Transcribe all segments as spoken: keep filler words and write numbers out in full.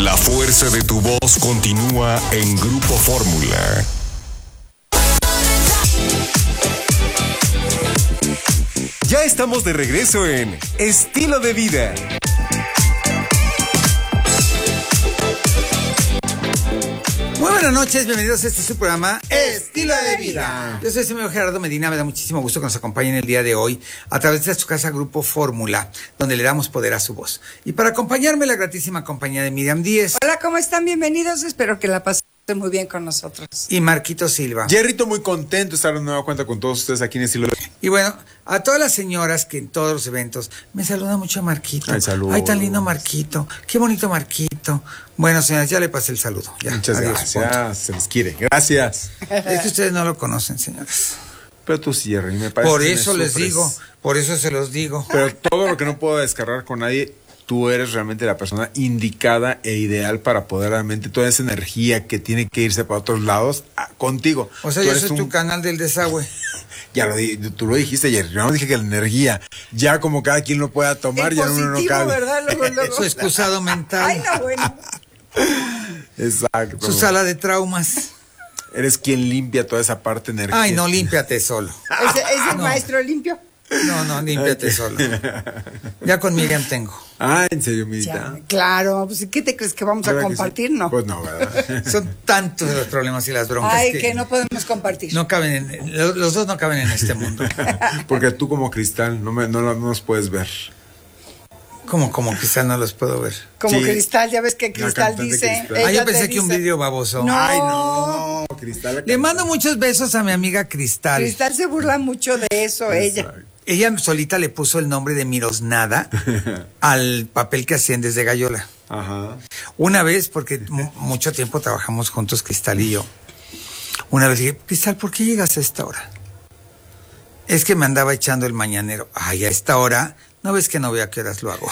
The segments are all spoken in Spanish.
La fuerza de tu voz continúa en Grupo Fórmula. Ya estamos de regreso en Estilo de Vida. Muy buenas noches, bienvenidos a este su programa Estilo de Vida. Yo soy el señor Gerardo Medina, me da muchísimo gusto que nos acompañen el día de hoy a través de su casa Grupo Fórmula, donde le damos poder a su voz. Y para acompañarme la gratísima compañía de Miriam Díez. Hola, ¿cómo están? Bienvenidos, espero que la pasen muy bien con nosotros. Y Marquito Silva. Jerrito, muy contento de estar de nueva cuenta con todos ustedes aquí en Estilo de Vida. Y bueno, a todas las señoras que en todos los eventos me saluda mucho a Marquito. Ay, saludos. Ay, tan lindo Marquito. Qué bonito Marquito. Bueno, señoras, ya le pasé el saludo. Ya, Muchas adiós, gracias, punto. se les quiere. Gracias. Es que ustedes no lo conocen, señores. Pero tú sí, Jerry, me parece Por que eso me les sufres. digo, por eso se los digo. Pero todo lo que no puedo descargar con nadie, tú eres realmente la persona indicada e ideal para poder realmente toda esa energía que tiene que irse para otros lados, a, contigo. O sea, Tú yo eres soy un- tu canal del desagüe. Ya lo di- tú lo dijiste ayer, yo no dije que la energía, ya como cada quien lo pueda tomar, En ya uno no positivo, cabe. ¿verdad? Luego, luego. Su excusado mental. Ay, no, bueno. Exacto. Su sala de traumas. Eres quien limpia toda esa parte energética. Ay, no, límpiate solo. ¿Es, es el No. maestro limpio? No, no, límpiate solo. Ya con Miriam tengo. Ah, ¿en serio, Ya, Mirita? claro, pues ¿qué te crees que vamos a ¿Verdad que compartir? sí? No. Pues no, ¿verdad? Son tantos los problemas y las broncas Ay, que, que no podemos compartir. no caben en, los, los dos no caben en este mundo. Porque tú como cristal no, me, no, no nos puedes ver. Como, como quizás no los puedo ver. Como Sí. Cristal, ya ves que La Cristal cantante dice. Cristal. Ah, ella yo pensé te que un dice- vidrio baboso. No. Ay, no, Cristal. Le mando muchos besos a mi amiga Cristal. Cristal se burla mucho de eso, ella. Ella solita le puso el nombre de Mirosnada al papel que hacían desde Gallola. Ajá. Una vez, porque mu- mucho tiempo trabajamos juntos, Cristal y yo. Una vez dije, Cristal, ¿por qué llegas a esta hora? Es que me andaba echando el mañanero. Ay, a esta hora, ¿no ves que no veo a qué horas lo hago?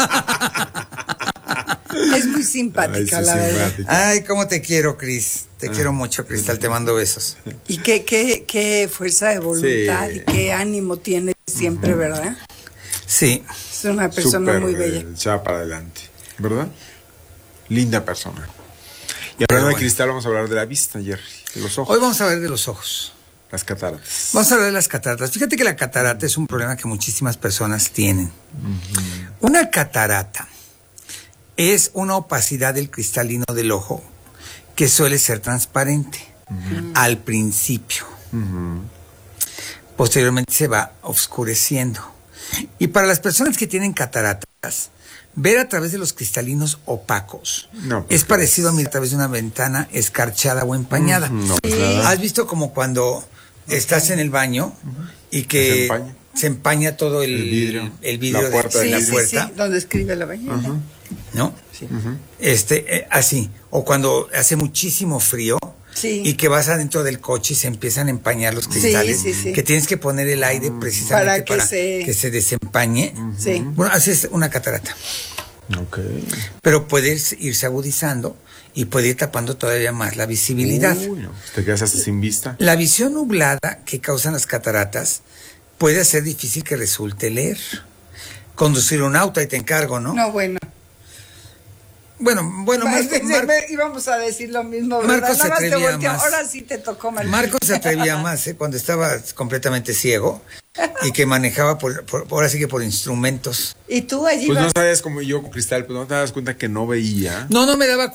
Es muy simpática, Ay, sí, la verdad. simpática. Ay, cómo te quiero, Cris. Te quiero mucho, Cristal, te mando besos. Y qué, qué, qué fuerza de voluntad Sí. y qué ánimo tiene siempre, ¿verdad? Sí, Es una persona Súper, muy eh, bella. echada para adelante, ¿verdad? Linda persona. Y Pero hablando de bueno. cristal, vamos a hablar de la vista, Jerry, de los ojos, hoy vamos a ver de los ojos. las cataratas. Vamos a hablar de las cataratas. Fíjate que la catarata es un problema que muchísimas personas tienen. Una catarata es una opacidad del cristalino del ojo que suele ser transparente al principio. Posteriormente se va oscureciendo. Y para las personas que tienen cataratas, ver a través de los cristalinos opacos No, pues, es parecido a mirar a través de una ventana escarchada o empañada. No, pues nada. ¿Has visto como cuando estás en el baño y que Se empaña. se empaña todo el, El vidrio. el vidrio La de- puerta de, del la Sí, sí, puerta? sí, donde escribe la mañana. ¿No? Este, eh, así. O cuando hace muchísimo frío Sí. y que vas adentro del coche y se empiezan a empañar los cristales, sí, sí. que tienes que poner el aire precisamente Para para que que, se- se desempañe. Sí. Bueno, así es una catarata. Ok. Pero puede irse- irse agudizando y puede ir tapando todavía más la visibilidad. Uy, no, te quedas hasta sin vista. La visión nublada que causan las cataratas puede hacer difícil que resulte leer. Conducir un auto, ahí te encargo, ¿no? No, bueno. Bueno, bueno, Ay, Marco, Mar- íbamos a decir lo mismo, Marco ¿verdad? se Nada más te atrevía volteó. más. Ahora sí te tocó mal. Marco se atrevía más, ¿eh? Cuando estaba completamente ciego y que manejaba por, por- ahora sí que por instrumentos. Y tú allí Pues no vas- sabías como yo con cristal, pues no te das cuenta que no veía. No, no me daba